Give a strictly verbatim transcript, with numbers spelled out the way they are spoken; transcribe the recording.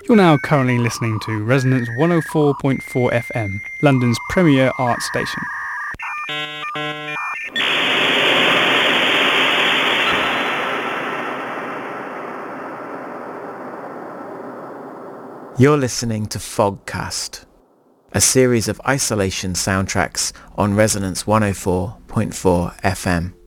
You're now currently listening to Resonance one oh four point four F M, London's premier art station. You're listening to Fogcast, a series of isolation soundtracks on Resonance one oh four point four F M.